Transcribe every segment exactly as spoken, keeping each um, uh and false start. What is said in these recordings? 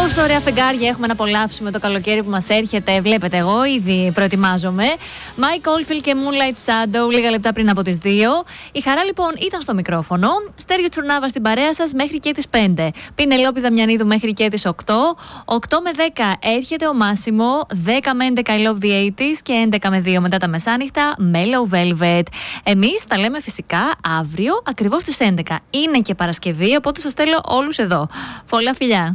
Πόσο ωραία φεγγάρια έχουμε να απολαύσουμε το καλοκαίρι που μας έρχεται. Βλέπετε, εγώ ήδη προετοιμάζομαι. Mike Oldfield και Moonlight Shadow, λίγα λεπτά πριν από τις δύο. Η χαρά λοιπόν ήταν στο μικρόφωνο. Στέργιο Τσουρνάβα στην παρέα σας μέχρι και τις πέντε. Πινελόπη Δαμιανίδου μέχρι και τις οκτώ. οκτώ με δέκα έρχεται ο Μάσιμο. δέκα με έντεκα I Love the ογδόντα και έντεκα με δύο μετά τα μεσάνυχτα Mellow Velvet. Εμείς τα λέμε φυσικά αύριο ακριβώς στις έντεκα. Είναι και Παρασκευή, οπότε σας στέλνω όλους εδώ. Πολλά φιλιά.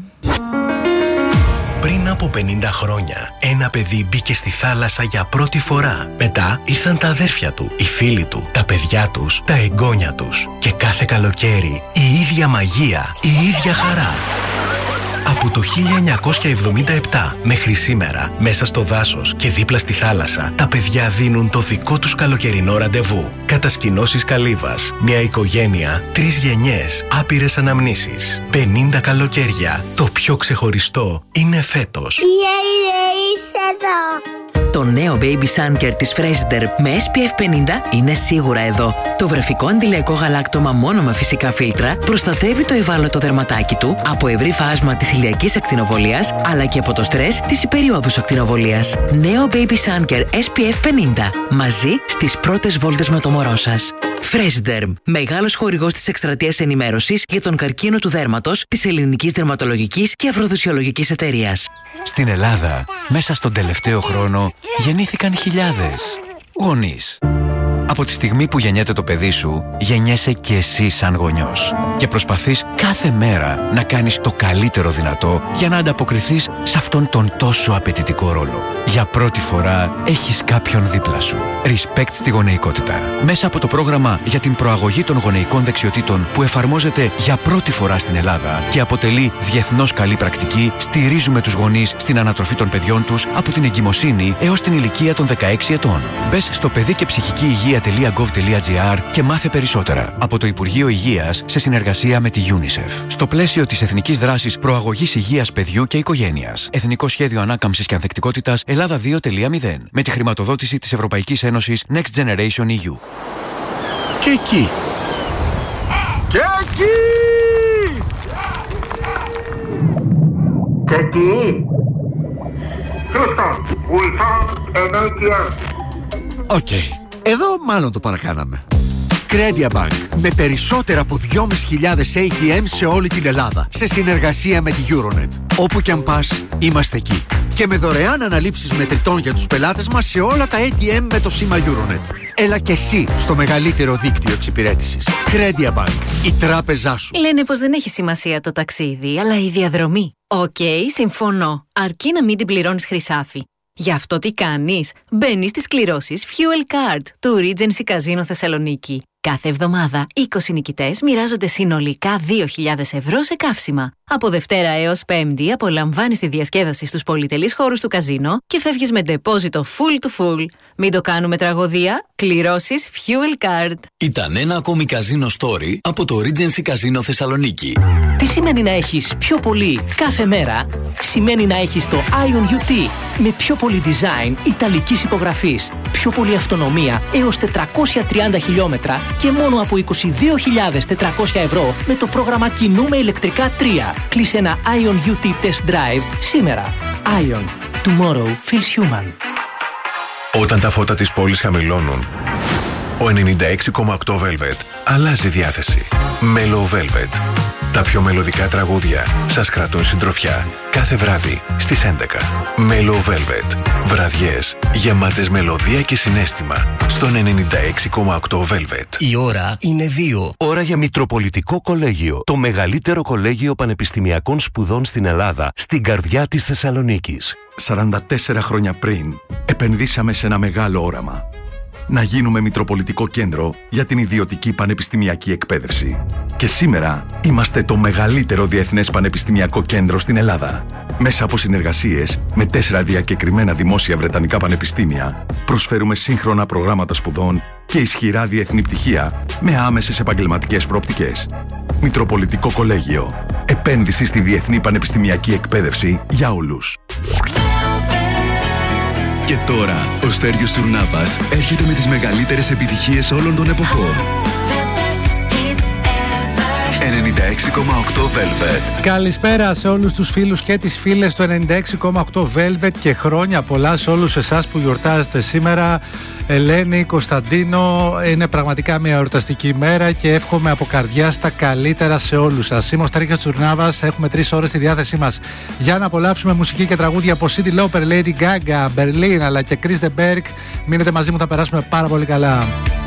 Πριν από πενήντα χρόνια, ένα παιδί μπήκε στη θάλασσα για πρώτη φορά. Μετά ήρθαν τα αδέρφια του, οι φίλοι του, τα παιδιά τους, τα εγγόνια τους. Και κάθε καλοκαίρι η ίδια μαγεία, η ίδια χαρά. Από το χίλια εννιακόσια εβδομήντα επτά μέχρι σήμερα, μέσα στο δάσος και δίπλα στη θάλασσα, τα παιδιά δίνουν το δικό τους καλοκαιρινό ραντεβού. Κατασκηνώσεις Καλύβας, μια οικογένεια, τρεις γενιές, άπειρες αναμνήσεις. πενήντα καλοκαίρια. Το πιο ξεχωριστό είναι φέτος. Είσαι εδώ. Το νέο Baby Sunker της Fraser με ες πι εφ πενήντα είναι σίγουρα εδώ. Το βρεφικό αντιλιακό γαλάκτωμα μόνο με φυσικά φίλτρα προστατεύει το ευάλωτο δερματάκι του από ευρύ φάσμα της ηλιακής ακτινοβολίας αλλά και από το στρες της υπεριόδους ακτινοβολίας. Νέο Baby Sunker ες πι εφ πενήντα. Μαζί στις πρώτες βόλτες με το μωρό σας. Freshderm, μεγάλος χορηγός της εκστρατείας ενημέρωσης για τον καρκίνο του δέρματος της Ελληνικής Δερματολογικής και Αφροδισιολογικής Εταιρείας. Στην Ελλάδα, μέσα στον τελευταίο χρόνο, γεννήθηκαν χιλιάδες γονείς. Από τη στιγμή που γεννιέται το παιδί σου, γεννιέσαι και εσύ σαν γονιός. Και προσπαθείς κάθε μέρα να κάνεις το καλύτερο δυνατό για να ανταποκριθείς σε αυτόν τον τόσο απαιτητικό ρόλο. Για πρώτη φορά έχεις κάποιον δίπλα σου. Respect στη γονεϊκότητα. Μέσα από το πρόγραμμα για την προαγωγή των γονεϊκών δεξιοτήτων που εφαρμόζεται για πρώτη φορά στην Ελλάδα και αποτελεί διεθνώς καλή πρακτική, στηρίζουμε τους γονείς στην ανατροφή των παιδιών τους από την εγκυμοσύνη έως την ηλικία των δεκαέξι ετών. Μπες στο παιδί και ψυχική υγεία.gov.gr και μάθε περισσότερα. Από το Υπουργείο Υγείας σε συνεργασία με τη UNICEF. Στο πλαίσιο της Εθνικής Δράσης Προαγωγής Υγείας Παιδιού και Οικογένειας. Εθνικό Σχέδιο Ανάκαμψης και Ανθεκτικότητας Ελλάδα δύο τελεία μηδέν. Με τη χρηματοδότηση της Ευρωπαϊκής Ένωσης Next Generation ι γιου. Και εκεί. Και εκεί. Και εκεί. Houston, we found an έι τι εμ. Οκ. Εδώ μάλλον το παρακάναμε. Credia Bank, με περισσότερα από δυόμισι χιλιάδες έι τι εμ σε όλη την Ελλάδα, σε συνεργασία με τη Euronet. Όπου κι αν πας, είμαστε εκεί. Και με δωρεάν αναλήψεις μετρητών για τους πελάτες μας σε όλα τα έι τι εμ με το σήμα Euronet. Έλα και εσύ στο μεγαλύτερο δίκτυο εξυπηρέτησης. Credia Bank, η τράπεζά σου. Λένε πως δεν έχει σημασία το ταξίδι, αλλά η διαδρομή. Οκ, okay, συμφωνώ. Αρκεί να μην την πληρώνεις χρυσάφι. Γι' αυτό τι κάνεις? Μπαίνεις στις κληρώσεις Fuel Card του Regency Casino Θεσσαλονίκη. Κάθε εβδομάδα είκοσι νικητές μοιράζονται συνολικά δύο χιλιάδες ευρώ σε καύσιμα. Από Δευτέρα έως Πέμπτη απολαμβάνεις τη διασκέδαση στους πολυτελείς χώρους του καζίνο και φεύγεις με ντεπόζιτο full to full. Μην το κάνουμε τραγωδία. Κληρώσεις Fuel Card. Ήταν ένα ακόμη καζίνο story από το Regency Casino Θεσσαλονίκη. Τι σημαίνει να έχεις πιο πολύ κάθε μέρα? Σημαίνει να έχεις το Ion γιου τι με πιο πολύ design ιταλικής υπογραφής, πιο πολύ αυτονομία έως τετρακόσια τριάντα χιλιόμετρα και μόνο από είκοσι δύο χιλιάδες τετρακόσια ευρώ με το πρόγραμμα Κινούμε ηλεκτρικά τρία. Κλείσε ένα Ion γιου τι Test Drive σήμερα. Ion. Tomorrow feels human. Όταν τα φώτα της πόλης χαμηλώνουν, ο ενενήντα έξι κόμμα οκτώ Velvet αλλάζει διάθεση. Mellow Velvet. Τα πιο μελωδικά τραγούδια σας κρατούν συντροφιά κάθε βράδυ στις έντεκα. Mellow Velvet. Βραδιές γεμάτες μελωδία και συναίσθημα στον ενενήντα έξι κόμμα οκτώ Velvet. Η ώρα είναι δύο. Ώρα για Μητροπολιτικό Κολέγιο. Το μεγαλύτερο κολέγιο πανεπιστημιακών σπουδών στην Ελλάδα, στην καρδιά της Θεσσαλονίκης. σαράντα τέσσερα χρόνια πριν, επενδύσαμε σε ένα μεγάλο όραμα. Να γίνουμε Μητροπολιτικό Κέντρο για την ιδιωτική πανεπιστημιακή εκπαίδευση. Και σήμερα είμαστε το μεγαλύτερο διεθνές πανεπιστημιακό κέντρο στην Ελλάδα. Μέσα από συνεργασίες με τέσσερα διακεκριμένα δημόσια βρετανικά πανεπιστήμια, προσφέρουμε σύγχρονα προγράμματα σπουδών και ισχυρά διεθνή πτυχία με άμεσες επαγγελματικές προοπτικές. Μητροπολιτικό Κολέγιο. Επένδυση στη διεθνή πανεπιστημιακή εκπαίδευση για όλους. Και τώρα, ο Στέργιος Τσουρνάβας έρχεται με τις μεγαλύτερες επιτυχίες όλων των εποχών. ενενήντα έξι κόμμα οκτώ Velvet. Καλησπέρα σε όλους τους φίλους και τις φίλες του ενενήντα έξι κόμμα οκτώ Velvet και χρόνια πολλά σε όλους εσάς που γιορτάζετε σήμερα. Ελένη, Κωνσταντίνο, είναι πραγματικά μια εορταστική ημέρα και εύχομαι από καρδιά τα καλύτερα σε όλους σας. Είμαι ο Στέργιος Τσουρνάβας, έχουμε τρεις ώρες στη διάθεσή μας για να απολαύσουμε μουσική και τραγούδια από Cyndi Lauper, Lady Gaga, Berlin αλλά και Chris de Berg. Μείνετε μαζί μου, θα περάσουμε πάρα πολύ καλά.